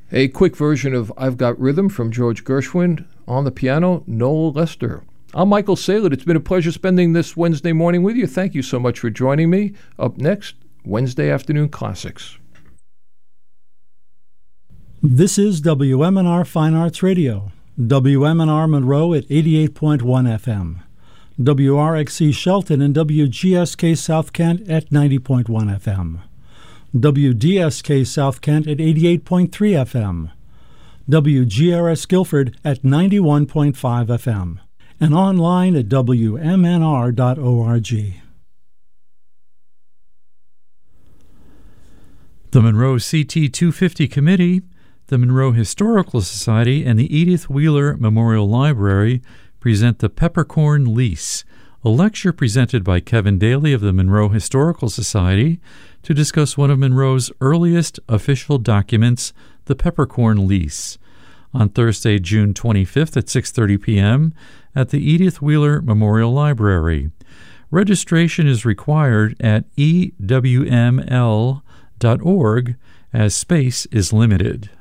A quick version of I've Got Rhythm from George Gershwin. On the piano, Noel Lester. I'm Michael Saylor. It's been a pleasure spending this Wednesday morning with you. Thank you so much for joining me. Up next, Wednesday Afternoon Classics. This is WMNR Fine Arts Radio. WMNR Monroe at 88.1 FM. WRXC Shelton and WGSK South Kent at 90.1 FM. WDSK South Kent at 88.3 FM. WGRS Guilford at 91.5 FM. And online at WMNR.org. The Monroe CT 250 Committee, the Monroe Historical Society, and the Edith Wheeler Memorial Library present the Peppercorn Lease, a lecture presented by Kevin Daly of the Monroe Historical Society to discuss one of Monroe's earliest official documents, the Peppercorn Lease, on Thursday, June 25th at 6:30 p.m. at the Edith Wheeler Memorial Library. Registration is required at ewml.org as space is limited.